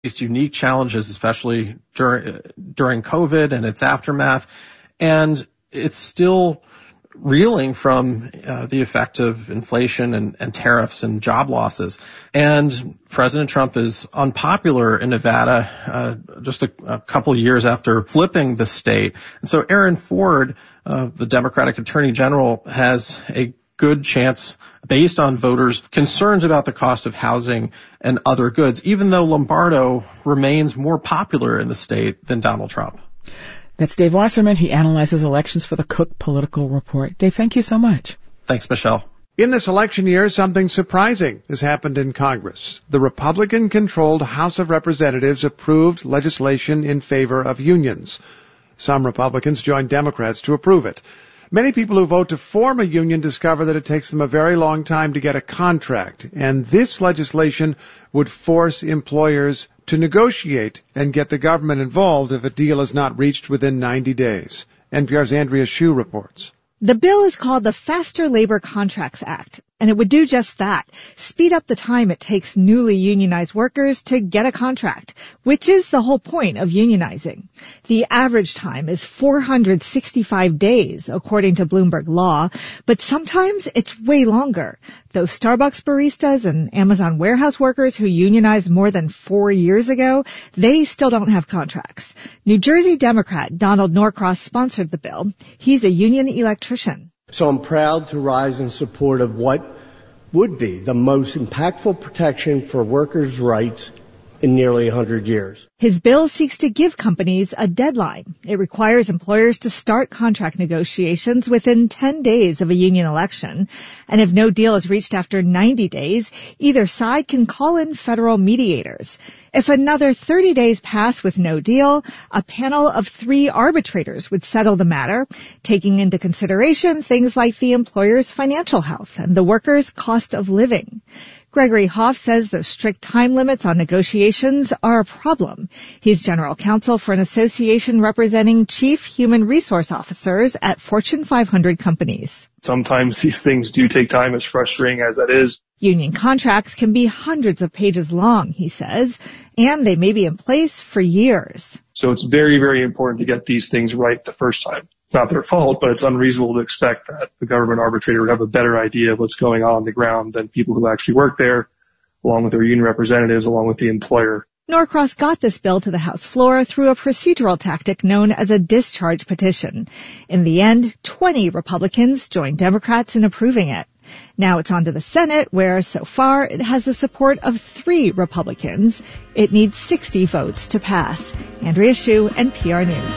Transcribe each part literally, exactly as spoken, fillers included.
faced unique challenges, especially during, during COVID and its aftermath. And it's still reeling from uh, the effect of inflation and, and tariffs and job losses. And President Trump is unpopular in Nevada uh, just a, a couple of years after flipping the state. And so Aaron Ford, uh, the Democratic Attorney General, has a good chance based on voters' concerns about the cost of housing and other goods, even though Lombardo remains more popular in the state than Donald Trump. That's Dave Wasserman. He analyzes elections for the Cook Political Report. Dave, thank you so much. Thanks, Michelle. In this election year, something surprising has happened in Congress. The Republican-controlled House of Representatives approved legislation in favor of unions. Some Republicans joined Democrats to approve it. Many people who vote to form a union discover that it takes them a very long time to get a contract, and this legislation would force employers to negotiate and get the government involved if a deal is not reached within ninety days. N P R's Andrea Hsu reports. The bill is called the Faster Labor Contracts Act, and it would do just that, speed up the time it takes newly unionized workers to get a contract, which is the whole point of unionizing. The average time is four hundred sixty-five days, according to Bloomberg Law, but sometimes it's way longer. Those Starbucks baristas and Amazon warehouse workers who unionized more than four years ago, they still don't have contracts. New Jersey Democrat Donald Norcross sponsored the bill. He's a union electrician. So I'm proud to rise in support of what would be the most impactful protection for workers' rights in nearly one hundred years. His bill seeks to give companies a deadline. It requires employers to start contract negotiations within ten days of a union election. And if no deal is reached after ninety days, either side can call in federal mediators. If another thirty days pass with no deal, a panel of three arbitrators would settle the matter, taking into consideration things like the employer's financial health and the worker's cost of living. Gregory Hoff says the strict time limits on negotiations are a problem. He's general counsel for an association representing chief human resource officers at Fortune five hundred companies. Sometimes these things do take time, as frustrating as that is. Union contracts can be hundreds of pages long, he says, and they may be in place for years. So it's very, very important to get these things right the first time. It's not their fault, but it's unreasonable to expect that the government arbitrator would have a better idea of what's going on on the ground than people who actually work there, along with their union representatives, along with the employer. Norcross got this bill to the House floor through a procedural tactic known as a discharge petition. In the end, twenty Republicans joined Democrats in approving it. Now it's on to the Senate, where so far it has the support of three Republicans. It needs sixty votes to pass. Andrea Hsu, N P R News.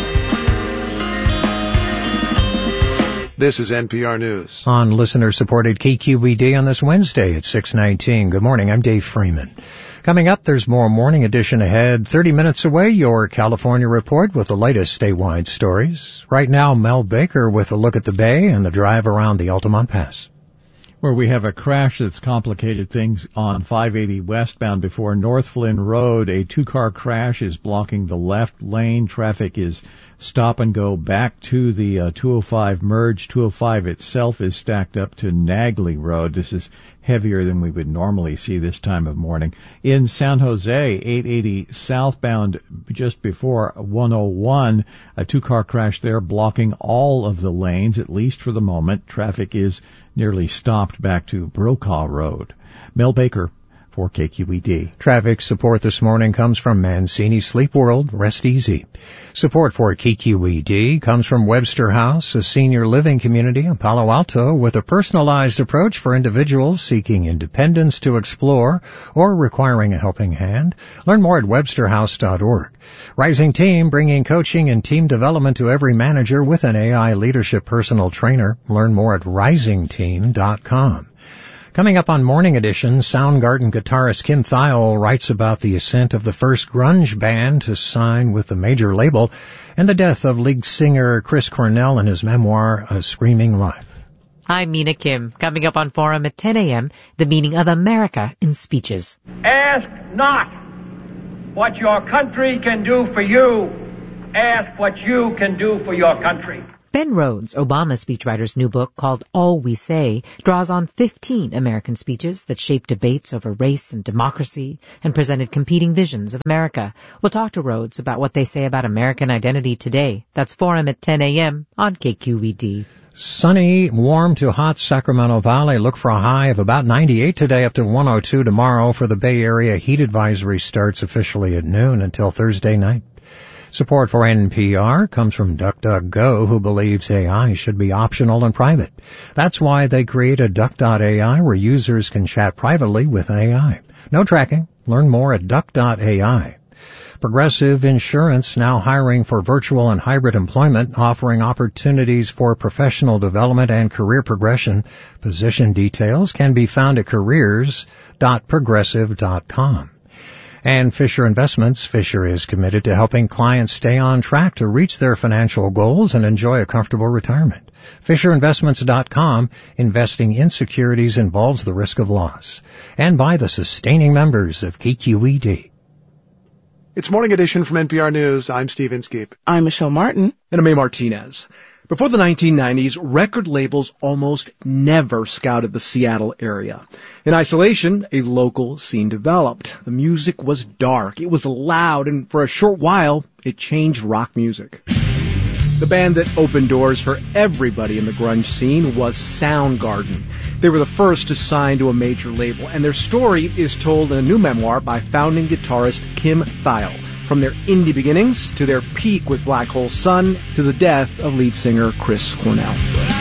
This is N P R News. On listener-supported K Q E D on this Wednesday at six nineteen. Good morning, I'm Dave Freeman. Coming up, there's more Morning Edition ahead. thirty minutes away, your California Report with the latest statewide stories. Right now, Mel Baker with a look at the Bay and the drive around the Altamont Pass. Where we have a crash that's complicated things on five eighty westbound before North Flynn Road. A two-car crash is blocking the left lane. Traffic is stop and go back to the uh, two oh five merge. two oh five itself is stacked up to Nagley Road. This is heavier than we would normally see this time of morning. In San Jose, eight eighty southbound just before one oh one, a two-car crash there blocking all of the lanes, at least for the moment. Traffic is nearly stopped back to Brokaw Road. Mel Baker for K Q E D. Traffic support this morning comes from Mancini Sleep World. Rest easy. Support for K Q E D comes from Webster House, a senior living community in Palo Alto with a personalized approach for individuals seeking independence to explore or requiring a helping hand. Learn more at webster house dot org. Rising Team, bringing coaching and team development to every manager with an A I leadership personal trainer. Learn more at rising team dot com. Coming up on Morning Edition, Soundgarden guitarist Kim Thayil writes about the ascent of the first grunge band to sign with a major label and the death of lead singer Chris Cornell in his memoir, A Screaming Life. I'm Mina Kim. Coming up on Forum at ten a.m., the meaning of America in speeches. Ask not what your country can do for you. Ask what you can do for your country. Ben Rhodes, Obama speechwriter's new book called All We Say, draws on fifteen American speeches that shaped debates over race and democracy and presented competing visions of America. We'll talk to Rhodes about what they say about American identity today. That's Forum at ten a.m. on K Q E D. Sunny, warm to hot Sacramento Valley. Look for a high of about ninety-eight today, up to one oh two tomorrow. For the Bay Area, heat advisory starts officially at noon until Thursday night. Support for N P R comes from DuckDuckGo, who believes A I should be optional and private. That's why they created Duck dot A I, where users can chat privately with A I. No tracking. Learn more at Duck dot A I. Progressive Insurance now hiring for virtual and hybrid employment, offering opportunities for professional development and career progression. Position details can be found at careers dot progressive dot com. And Fisher Investments. Fisher is committed to helping clients stay on track to reach their financial goals and enjoy a comfortable retirement. Fisher Investments dot com. Investing in securities involves the risk of loss. And by the sustaining members of K Q E D. It's Morning Edition from N P R News. I'm Steve Inskeep. I'm Michelle Martin. And I'm A. Martinez. Before the nineteen nineties, record labels almost never scouted the Seattle area. In isolation, a local scene developed. The music was dark, it was loud, and for a short while, it changed rock music. The band that opened doors for everybody in the grunge scene was Soundgarden. They were the first to sign to a major label, and their story is told in a new memoir by founding guitarist Kim Thayil. From their indie beginnings to their peak with Black Hole Sun to the death of lead singer Chris Cornell.